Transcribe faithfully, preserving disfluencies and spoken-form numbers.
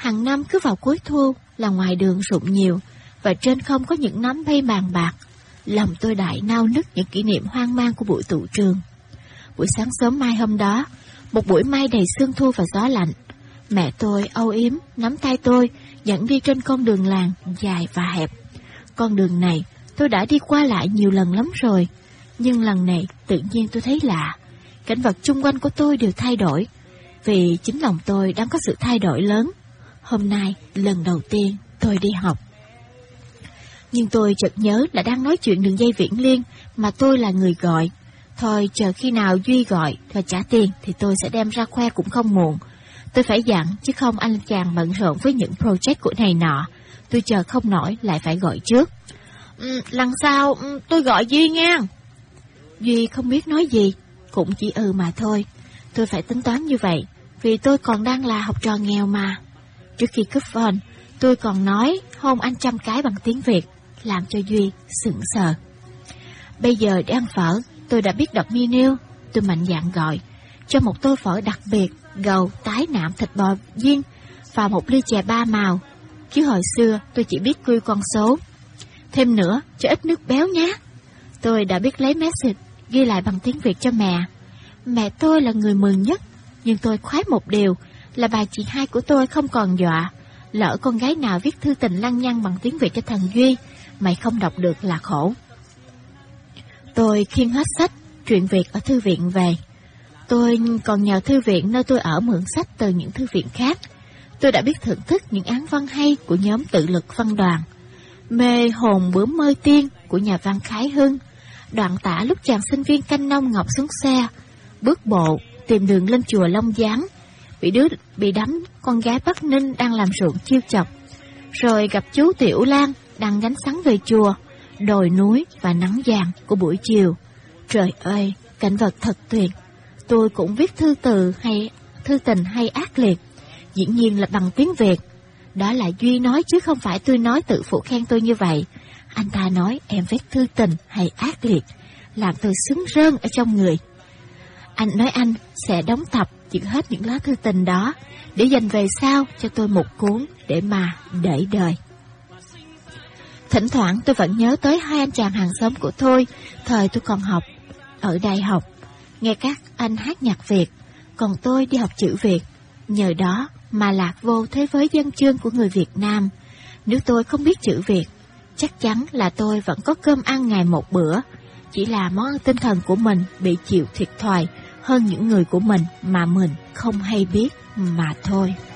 Hàng năm cứ vào cuối thu là ngoài đường rụng nhiều, và trên không có những nắm mây màng bạc. Lòng tôi đại nao nức những kỷ niệm hoang mang của buổi tụ trường. Buổi sáng sớm mai hôm đó, một buổi mai đầy sương thu và gió lạnh, mẹ tôi âu yếm nắm tay tôi dẫn đi trên con đường làng dài và hẹp. Con đường này tôi đã đi qua lại nhiều lần lắm rồi, nhưng lần này tự nhiên tôi thấy lạ. Cảnh vật chung quanh của tôi đều thay đổi, vì chính lòng tôi đang có sự thay đổi lớn. Hôm nay lần đầu tiên tôi đi học. Nhưng tôi chợt nhớ là đang nói chuyện đường dây Viễn Liên mà tôi là người gọi. Thôi chờ khi nào Duy gọi và trả tiền thì tôi sẽ đem ra khoe cũng không muộn. Tôi phải dặn, chứ không anh chàng bận rộn với những project của này nọ. Tôi chờ không nổi lại phải gọi trước. Ừ, lần sau ừ, tôi gọi Duy nha. Duy không biết nói gì, cũng chỉ ừ mà thôi. Tôi phải tính toán như vậy, vì tôi còn đang là học trò nghèo mà. Trước khi cúp phone, tôi còn nói hôn anh trăm cái bằng tiếng Việt, làm cho Duy sững sờ. Bây giờ để ăn phở, tôi đã biết đọc menu. Tôi mạnh dạn gọi cho một tô phở đặc biệt, gầu, tái nạm, thịt bò viên và một ly chè ba màu. Chứ hồi xưa tôi chỉ biết quy con số. Thêm nữa, cho ít nước béo nhé. Tôi đã biết lấy message ghi lại bằng tiếng Việt cho mẹ. Mẹ tôi là người mừng nhất, nhưng tôi khoái một điều là bà chị hai của tôi không còn dọa. Lỡ con gái nào viết thư tình lăng nhăng bằng tiếng Việt cho thằng Duy, mày không đọc được là khổ. Tôi khiêng hết sách truyện Việt ở thư viện về. Tôi còn nhờ thư viện nơi tôi ở mượn sách từ những thư viện khác. Tôi đã biết thưởng thức những án văn hay của nhóm Tự Lực Văn Đoàn, mê hồn bướm mơ tiên của nhà văn Khái Hưng, đoạn tả lúc chàng sinh viên canh nông ngọc xuống xe, bước bộ tìm đường lên chùa Long Giáng, bị đứa bị đắm con gái Bắc Ninh đang làm ruộng chiêu chọc, rồi gặp chú Tiểu Lan đang gánh sắn về chùa, đồi núi và nắng vàng của buổi chiều. Trời ơi, cảnh vật thật tuyệt. Tôi cũng viết thư từ hay thư tình hay ác liệt, dĩ nhiên là bằng tiếng Việt. Đó là Duy nói chứ không phải tôi nói tự phụ khen tôi như vậy. Anh ta nói em viết thư tình hay ác liệt, làm tôi sướng rơn ở trong người. Anh nói anh sẽ đóng tập chữ hết những lá thư tình đó để dành về sau cho tôi một cuốn để mà để đời. Thỉnh thoảng tôi vẫn nhớ tới hai anh chàng hàng xóm của tôi thời tôi còn học ở đại học. Nghe các anh hát nhạc Việt, còn tôi đi học chữ Việt. Nhờ đó mà lạc vô thế giới dân chương của người Việt Nam. Nếu tôi không biết chữ Việt, chắc chắn là tôi vẫn có cơm ăn ngày một bữa. Chỉ là món ăn tinh thần của mình bị chịu thiệt thòi hơn những người của mình mà mình không hay biết mà thôi.